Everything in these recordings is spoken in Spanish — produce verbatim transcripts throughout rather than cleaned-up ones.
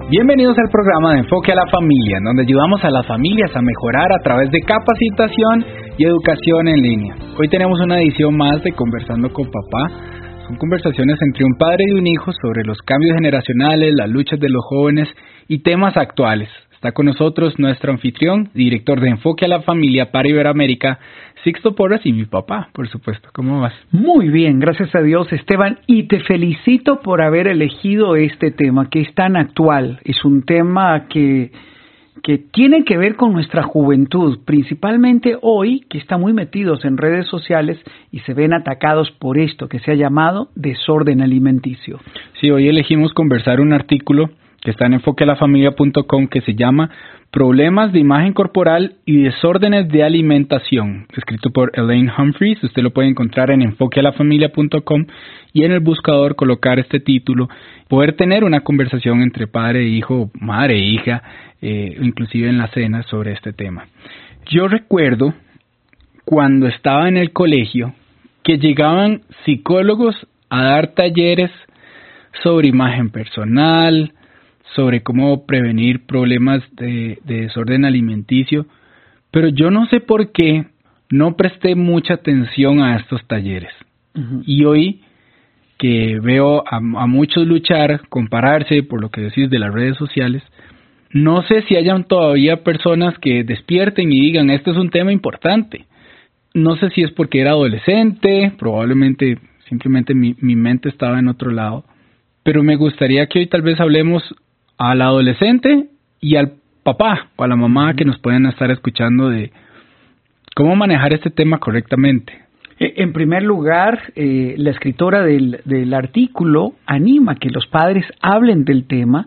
Bienvenidos al programa de Enfoque a la Familia, en donde ayudamos a las familias a mejorar a través de capacitación y educación en línea. Hoy tenemos una edición más de Conversando con Papá. Son conversaciones entre un padre y un hijo sobre los cambios generacionales, las luchas de los jóvenes y temas actuales. Está con nosotros nuestro anfitrión, director de Enfoque a la Familia para Iberoamérica, Sixto Porras, y mi papá, por supuesto. ¿Cómo vas? Muy bien, gracias a Dios, Esteban, y te felicito por haber elegido este tema, que es tan actual. Es un tema que, que tiene que ver con nuestra juventud, principalmente hoy, que están muy metidos en redes sociales y se ven atacados por esto que se ha llamado desorden alimenticio. Sí, hoy elegimos conversar un artículo que está en enfoque a la familia punto com que se llama Problemas de imagen corporal y desórdenes de alimentación, escrito por Elaine Humphreys. Usted lo puede encontrar en enfoque a la familia punto com y en el buscador colocar este título, poder tener una conversación entre padre e hijo, madre e hija, eh, inclusive en la cena sobre este tema. Yo recuerdo cuando estaba en el colegio que llegaban psicólogos a dar talleres sobre imagen personal, sobre cómo prevenir problemas de, de desorden alimenticio, pero yo no sé por qué no presté mucha atención a estos talleres. Uh-huh. Y hoy que veo a, a muchos luchar, compararse por lo que decís de las redes sociales, no sé si hayan todavía personas que despierten y digan, esto es un tema importante. No sé si es porque era adolescente, probablemente simplemente mi, mi mente estaba en otro lado, pero me gustaría que hoy tal vez hablemos al adolescente y al papá o a la mamá que nos pueden estar escuchando de cómo manejar este tema correctamente. En primer lugar, eh, la escritora del, del artículo anima que los padres hablen del tema,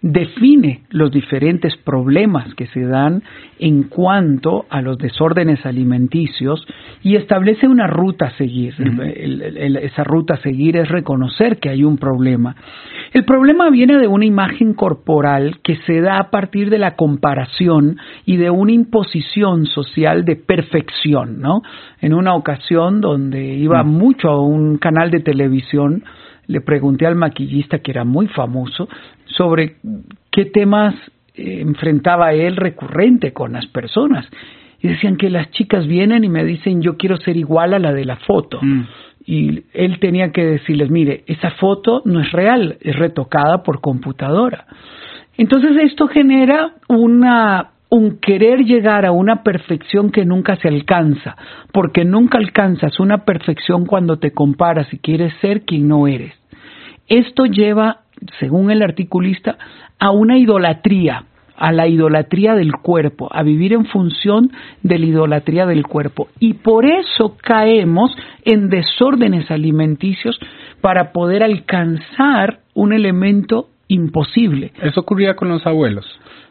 define los diferentes problemas que se dan en cuanto a los desórdenes alimenticios y establece una ruta a seguir. Uh-huh. El, el, el, esa ruta a seguir es reconocer que hay un problema. El problema viene de una imagen corporal que se da a partir de la comparación y de una imposición social de perfección, ¿no? En una ocasión donde iba uh-huh. mucho a un canal de televisión, le pregunté al maquillista, que era muy famoso, sobre qué temas eh, enfrentaba él recurrente con las personas. Y decían que las chicas vienen y me dicen, yo quiero ser igual a la de la foto. Mm. Y él tenía que decirles, mire, esa foto no es real, es retocada por computadora. Entonces esto genera una... un querer llegar a una perfección que nunca se alcanza, porque nunca alcanzas una perfección cuando te comparas y quieres ser quien no eres. Esto lleva, según el articulista, a una idolatría, a la idolatría del cuerpo, a vivir en función de la idolatría del cuerpo. Y por eso caemos en desórdenes alimenticios para poder alcanzar un elemento imposible. ¿Eso ocurría con los abuelos?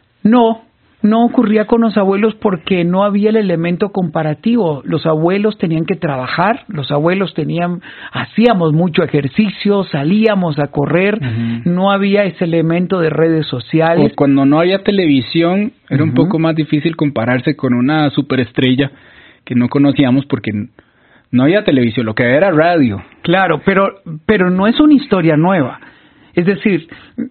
No. No ocurría con los abuelos porque no había el elemento comparativo. Los abuelos tenían que trabajar, los abuelos tenían, hacíamos mucho ejercicio, salíamos a correr, uh-huh. no había ese elemento de redes sociales. O cuando no había televisión, era uh-huh. un poco más difícil compararse con una superestrella que no conocíamos porque no había televisión, lo que había era radio. Claro, pero, pero no es una historia nueva. Es decir,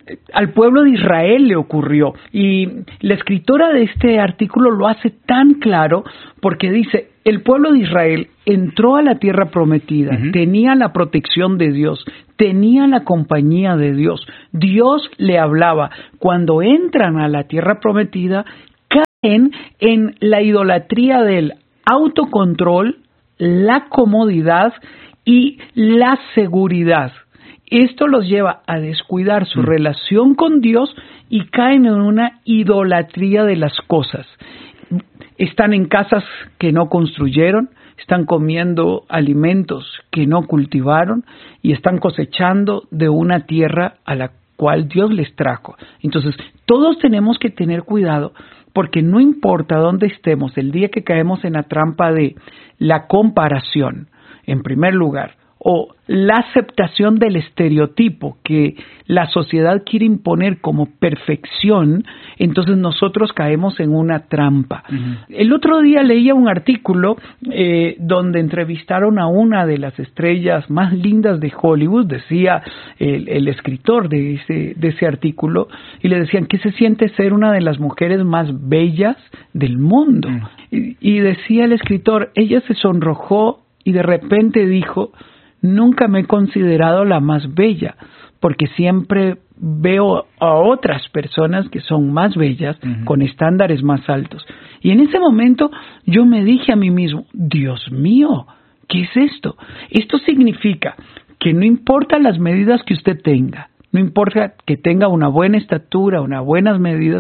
al pueblo de Israel le ocurrió y la escritora de este artículo lo hace tan claro porque dice, el pueblo de Israel entró a la tierra prometida, uh-huh. tenía la protección de Dios, tenía la compañía de Dios, Dios le hablaba. Cuando entran a la tierra prometida, caen en la idolatría del autocontrol, la comodidad y la seguridad. Esto los lleva a descuidar su mm. relación con Dios y caen en una idolatría de las cosas. Están en casas que no construyeron, están comiendo alimentos que no cultivaron y están cosechando de una tierra a la cual Dios les trajo. Entonces, todos tenemos que tener cuidado porque no importa dónde estemos, el día que caemos en la trampa de la comparación, en primer lugar, o la aceptación del estereotipo que la sociedad quiere imponer como perfección, entonces nosotros caemos en una trampa. Uh-huh. El otro día leía un artículo eh, donde entrevistaron a una de las estrellas más lindas de Hollywood, decía el, el escritor de ese, de ese artículo, y le decían que se siente ser una de las mujeres más bellas del mundo. Uh-huh. y, y decía el escritor, ella se sonrojó y de repente dijo, nunca me he considerado la más bella, porque siempre veo a otras personas que son más bellas, uh-huh. con estándares más altos. Y en ese momento yo me dije a mí mismo, Dios mío, ¿qué es esto? Esto significa que no importa las medidas que usted tenga, no importa que tenga una buena estatura, unas buenas medidas,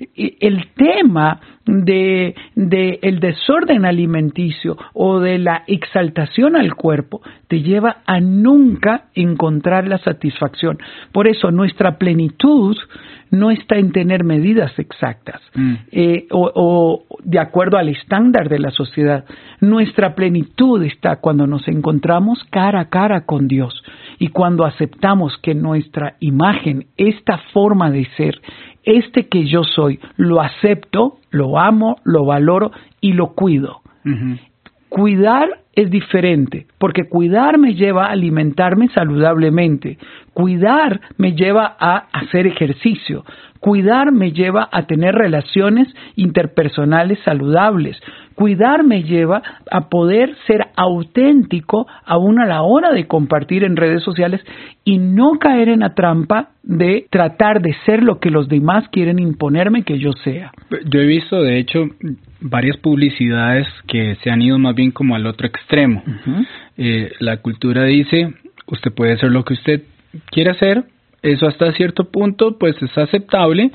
el tema de, de el desorden alimenticio o de la exaltación al cuerpo te lleva a nunca encontrar la satisfacción. Por eso nuestra plenitud no está en tener medidas exactas mm. eh, o, o de acuerdo al estándar de la sociedad. Nuestra plenitud está cuando nos encontramos cara a cara con Dios y cuando aceptamos que nuestra imagen, esta forma de ser, este que yo soy, lo acepto, lo amo, lo valoro y lo cuido. Uh-huh. Cuidar es diferente, porque cuidar me lleva a alimentarme saludablemente, cuidar me lleva a hacer ejercicio, cuidar me lleva a tener relaciones interpersonales saludables, cuidar me lleva a poder ser auténtico aún a la hora de compartir en redes sociales y no caer en la trampa de tratar de ser lo que los demás quieren imponerme que yo sea. Yo he visto, de hecho, varias publicidades que se han ido más bien como al otro extremo. Uh-huh. Eh, la cultura dice, usted puede ser lo que usted quiere hacer, eso hasta cierto punto pues es aceptable,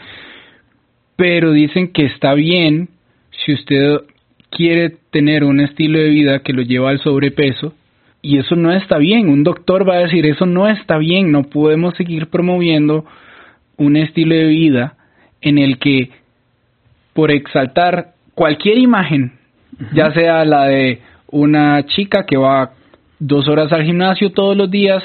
pero dicen que está bien si usted quiere tener un estilo de vida que lo lleva al sobrepeso, y eso no está bien. Un doctor va a decir, eso no está bien, no podemos seguir promoviendo un estilo de vida en el que por exaltar cualquier imagen, uh-huh. ya sea la de una chica que va dos horas al gimnasio todos los días,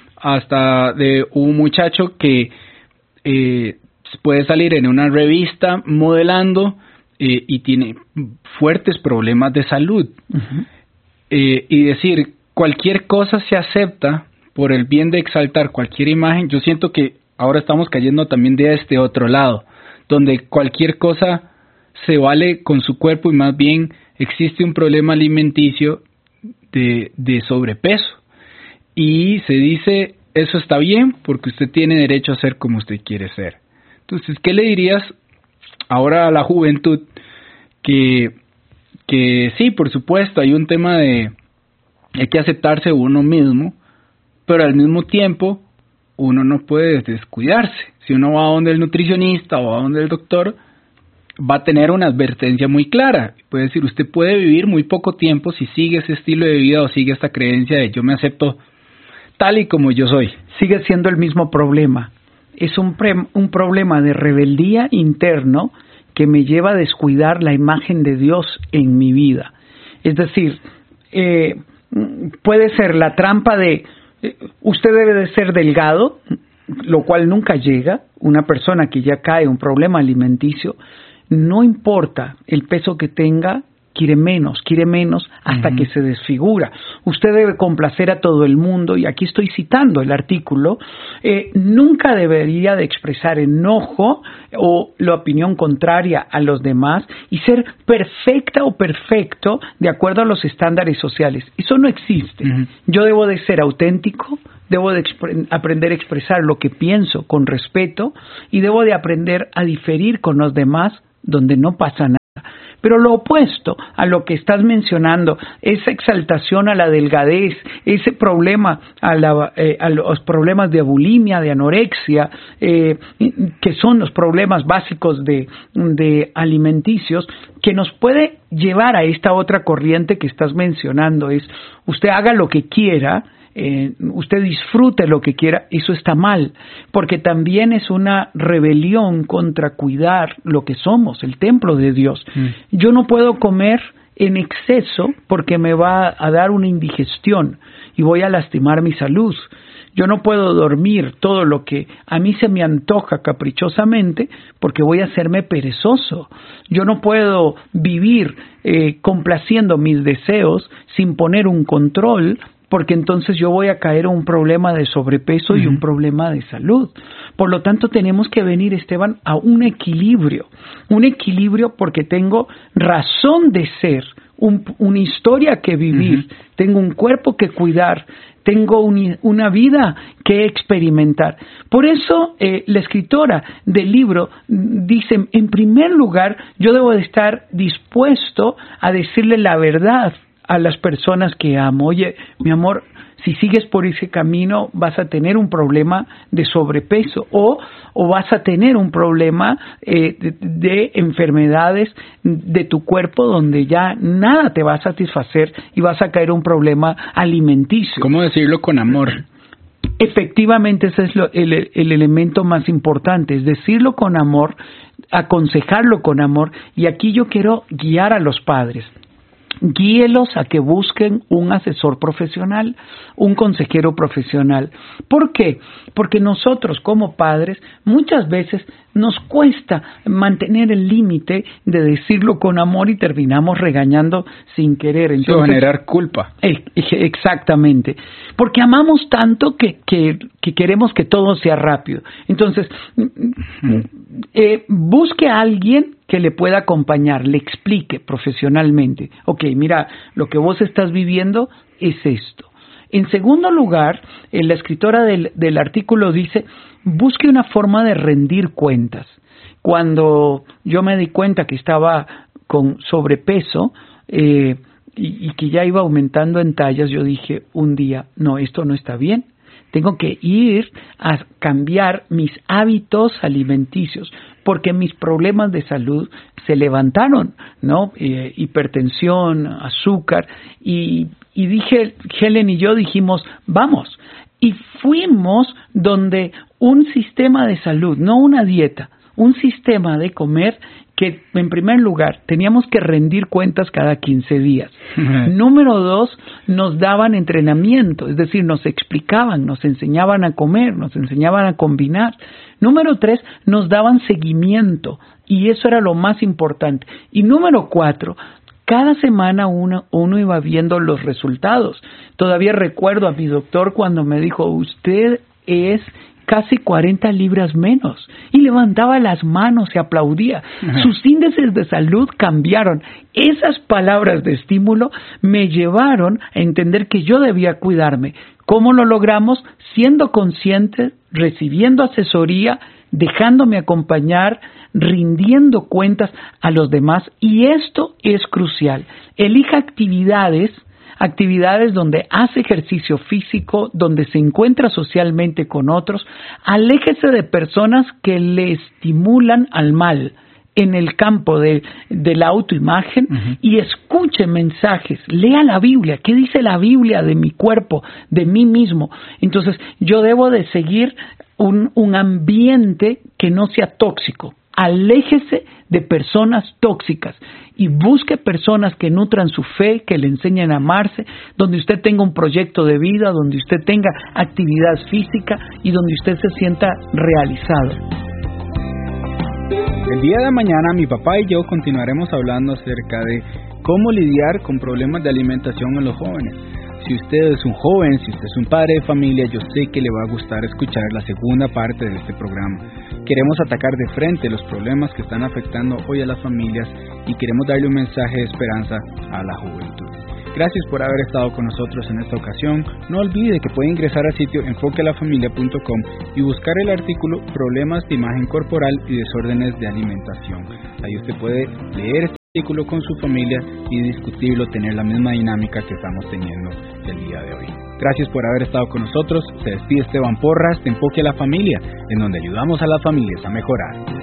hasta de un muchacho que eh, puede salir en una revista modelando eh, y tiene fuertes problemas de salud. Uh-huh. Eh, y decir, cualquier cosa se acepta por el bien de exaltar cualquier imagen. Yo siento que ahora estamos cayendo también de este otro lado, donde cualquier cosa se vale con su cuerpo y más bien existe un problema alimenticio de, de sobrepeso. Y se dice, eso está bien porque usted tiene derecho a ser como usted quiere ser. Entonces, ¿qué le dirías ahora a la juventud? Que, que sí, por supuesto, hay un tema de hay que aceptarse uno mismo, pero al mismo tiempo uno no puede descuidarse. Si uno va a donde el nutricionista o a donde el doctor, va a tener una advertencia muy clara. Puede decir, usted puede vivir muy poco tiempo si sigue ese estilo de vida o sigue esta creencia de yo me acepto tal y como yo soy. Sigue siendo el mismo problema. Es un, pre- un problema de rebeldía interno que me lleva a descuidar la imagen de Dios en mi vida. Es decir, eh, puede ser la trampa de eh, usted debe de ser delgado, lo cual nunca llega. Una persona que ya cae en un problema alimenticio, no importa el peso que tenga, quiere menos, quiere menos hasta uh-huh. que se desfigura. Usted debe complacer a todo el mundo, y aquí estoy citando el artículo, eh, nunca debería de expresar enojo o la opinión contraria a los demás y ser perfecta o perfecto de acuerdo a los estándares sociales. Eso no existe. Uh-huh. Yo debo de ser auténtico, debo de expre- aprender a expresar lo que pienso con respeto y debo de aprender a diferir con los demás donde no pasa nada. Pero lo opuesto a lo que estás mencionando, esa exaltación a la delgadez, ese problema a, la, eh, a los problemas de bulimia, de anorexia, eh, que son los problemas básicos de, de alimenticios, que nos puede llevar a esta otra corriente que estás mencionando, es usted haga lo que quiera, Eh, usted disfrute lo que quiera, eso está mal, porque también es una rebelión contra cuidar lo que somos, el templo de Dios. Mm. Yo no puedo comer en exceso porque me va a dar una indigestión y voy a lastimar mi salud. Yo no puedo dormir todo lo que a mí se me antoja caprichosamente porque voy a hacerme perezoso. Yo no puedo vivir eh, complaciendo mis deseos sin poner un control, porque entonces yo voy a caer en un problema de sobrepeso uh-huh. y un problema de salud. Por lo tanto, tenemos que venir, Esteban, a un equilibrio. Un equilibrio porque tengo razón de ser, un, una historia que vivir, uh-huh. tengo un cuerpo que cuidar, tengo un, una vida que experimentar. Por eso, eh, la escritora del libro dice, en primer lugar, yo debo de estar dispuesto a decirle la verdad a las personas que amo. Oye, mi amor, si sigues por ese camino vas a tener un problema de sobrepeso o, o vas a tener un problema eh, de, de enfermedades de tu cuerpo donde ya nada te va a satisfacer y vas a caer en un problema alimenticio. ¿Cómo decirlo con amor? Efectivamente, ese es lo, el, el elemento más importante, es decirlo con amor, aconsejarlo con amor. Y aquí yo quiero guiar a los padres. Guíelos a que busquen un asesor profesional, un consejero profesional. ¿Por qué? Porque nosotros como padres muchas veces nos cuesta mantener el límite de decirlo con amor y terminamos regañando sin querer. Entonces, sí, generar culpa. Exactamente. Porque amamos tanto que, que, que queremos que todo sea rápido. Entonces, hmm. eh, busque a alguien que le pueda acompañar, le explique profesionalmente. Ok, mira, lo que vos estás viviendo es esto. En segundo lugar, la escritora del, del artículo dice, busque una forma de rendir cuentas. Cuando yo me di cuenta que estaba con sobrepeso eh, y, y que ya iba aumentando en tallas, yo dije un día, no, esto no está bien. Tengo que ir a cambiar mis hábitos alimenticios porque mis problemas de salud se levantaron, ¿no? Eh, hipertensión, azúcar, y, y dije, Helen y yo dijimos, vamos, y fuimos donde un sistema de salud, no una dieta, un sistema de comer que, en primer lugar, teníamos que rendir cuentas cada quince días. Uh-huh. Número dos, nos daban entrenamiento, es decir, nos explicaban, nos enseñaban a comer, nos enseñaban a combinar. Número tres, nos daban seguimiento, y eso era lo más importante. Y número cuatro, cada semana uno, uno iba viendo los resultados. Todavía recuerdo a mi doctor cuando me dijo, usted es casi cuarenta libras menos, y levantaba las manos y aplaudía. Ajá. Sus índices de salud cambiaron. Esas palabras de estímulo me llevaron a entender que yo debía cuidarme. ¿Cómo lo logramos? Siendo consciente, recibiendo asesoría, dejándome acompañar, rindiendo cuentas a los demás, y esto es crucial. Elija actividades actividades donde hace ejercicio físico, donde se encuentra socialmente con otros. Aléjese de personas que le estimulan al mal en el campo de, de la autoimagen, uh-huh. y escuche mensajes, lea la Biblia. ¿Qué dice la Biblia de mi cuerpo, de mí mismo? Entonces, yo debo de seguir un, un ambiente que no sea tóxico. Aléjese de personas tóxicas y busque personas que nutran su fe, que le enseñen a amarse, donde usted tenga un proyecto de vida, donde usted tenga actividad física y donde usted se sienta realizado. El día de mañana mi papá y yo continuaremos hablando acerca de cómo lidiar con problemas de alimentación en los jóvenes. Si usted es un joven, si usted es un padre de familia, yo sé que le va a gustar escuchar la segunda parte de este programa. Queremos atacar de frente los problemas que están afectando hoy a las familias y queremos darle un mensaje de esperanza a la juventud. Gracias por haber estado con nosotros en esta ocasión. No olvide que puede ingresar al sitio enfoque a la familia punto com y buscar el artículo Problemas de imagen corporal y desórdenes de alimentación. Ahí usted puede leer este artículo con su familia y discutirlo, tener la misma dinámica que estamos teniendo el día de hoy. Gracias por haber estado con nosotros. Se despide Esteban Porras de Enfoque a la Familia, en donde ayudamos a las familias a mejorar.